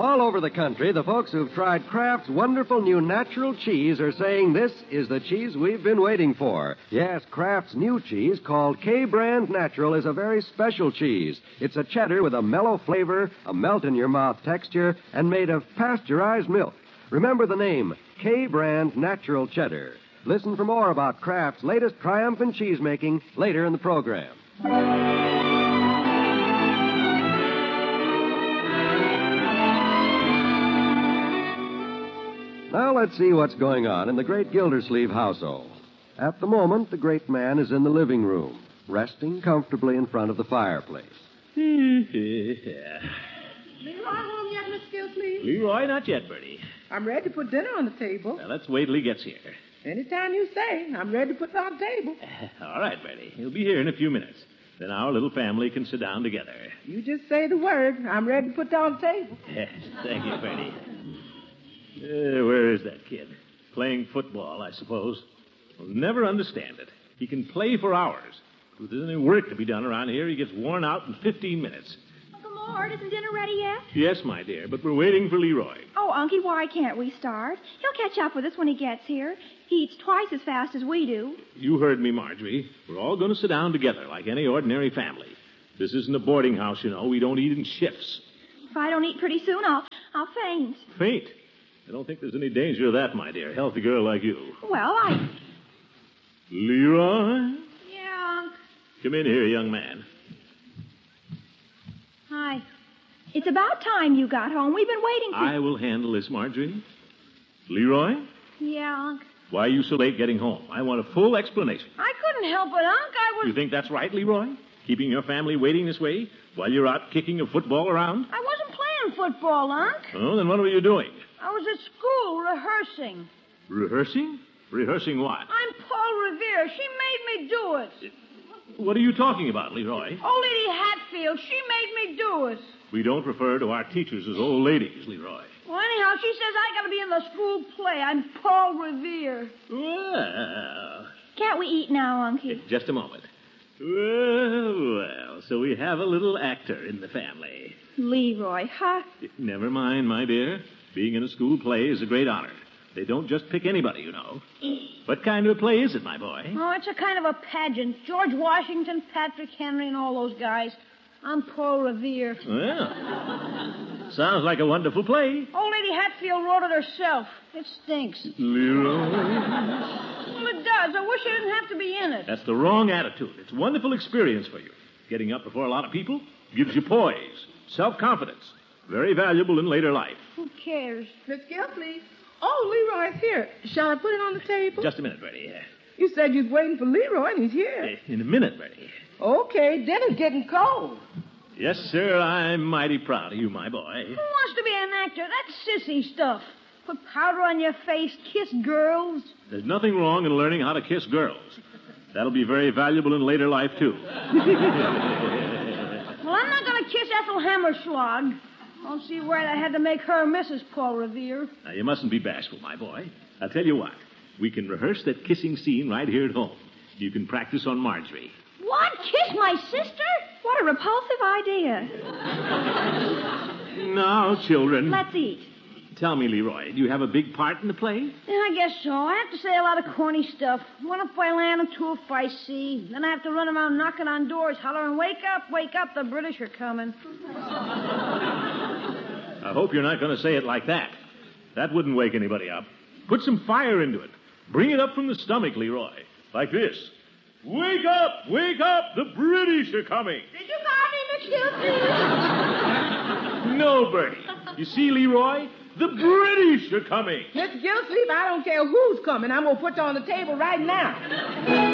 All over the country, the folks who've tried Kraft's wonderful new natural cheese are saying this is the cheese we've been waiting for. Yes, Kraft's new cheese, called K-Brand Natural, is a very special cheese. It's a cheddar with a mellow flavor, a melt-in-your-mouth texture, and made of pasteurized milk. Remember the name, K-Brand Natural Cheddar. Listen for more about Kraft's latest triumph in cheese-making later in the program. Now let's see what's going on in the great Gildersleeve household. At the moment, the great man is in the living room, resting comfortably in front of the fireplace. Leroy home yet, Miss Gildersleeve? Leroy, not yet, Bertie. I'm ready to put dinner on the table. Well, let's wait till he gets here. Anytime you say, I'm ready to put it on the table. All right, Bertie. He'll be here in a few minutes. Then our little family can sit down together. You just say the word. I'm ready to put it on the table. Yes, thank you, Bertie. Where is that kid? Playing football, I suppose. I'll never understand it. He can play for hours. If there's any work to be done around here, he gets worn out in 15 minutes. Uncle Mort, isn't dinner ready yet? Yes, my dear, but we're waiting for Leroy. Oh, Unky, why can't we start? He'll catch up with us when he gets here. He eats twice as fast as we do. You heard me, Marjorie. We're all going to sit down together like any ordinary family. This isn't a boarding house, you know. We don't eat in shifts. If I don't eat pretty soon, I'll faint. Faint? I don't think there's any danger of that, my dear. Healthy girl like you. Well, Leroy? Yeah, Unc. Come in here, young man. Hi. It's about time you got home. We've been waiting for I will handle this, Marjorie. Leroy? Yeah, Unc. Why are you so late getting home? I want a full explanation. I couldn't help it, Unc. I was... You think that's right, Leroy? Keeping your family waiting this way while you're out kicking a football around? I wasn't playing football, Unc. Oh, then what were you doing? I was at school rehearsing. Rehearsing? Rehearsing what? I'm Paul Revere. She made me do it. What are you talking about, Leroy? Old Lady Hatfield. She made me do it. We don't refer to our teachers as old ladies, Leroy. Well, anyhow, she says I got to be in the school play. I'm Paul Revere. Well... Can't we eat now, Unky? Just a moment. Well, so we have a little actor in the family. Leroy, huh? Never mind, my dear. Being in a school play is a great honor. They don't just pick anybody, you know. What kind of a play is it, my boy? Oh, it's a kind of a pageant. George Washington, Patrick Henry, and all those guys. I'm Paul Revere. Well, sounds like a wonderful play. Old Lady Hatfield wrote it herself. It stinks. Leroy? Well, it does. I wish I didn't have to be in it. That's the wrong attitude. It's a wonderful experience for you. Getting up before a lot of people gives you poise, self-confidence. Very valuable in later life. Who cares? Miss Gildersleeve. Oh, Leroy's here. Shall I put it on the table? Just a minute, Bertie. You said you was waiting for Leroy, and he's here. In a minute, Bertie. Okay, dinner's getting cold. Yes, sir, I'm mighty proud of you, my boy. Who wants to be an actor? That's sissy stuff. Put powder on your face, kiss girls. There's nothing wrong in learning how to kiss girls. That'll be very valuable in later life, too. Well, I'm not going to kiss Ethel Hammerschlag. I don't see why I had to make her Mrs. Paul Revere. Now, you mustn't be bashful, my boy. I'll tell you what. We can rehearse that kissing scene right here at home. You can practice on Marjorie. What? Kiss my sister? What a repulsive idea. Now, children. Let's eat. Tell me, Leroy, do you have a big part in the play? Yeah, I guess so. I have to say a lot of corny stuff. One if I land and two if I see. Then I have to run around knocking on doors, hollering, wake up, the British are coming. I hope you're not going to say it like that. That wouldn't wake anybody up. Put some fire into it. Bring it up from the stomach, Leroy. Like this. Wake up, the British are coming. Did you call me, Miss Gildersleeve? No, Bertie. You see, Leroy, the British are coming. Miss Gildersleeve, I don't care who's coming. I'm going to put you on the table right now.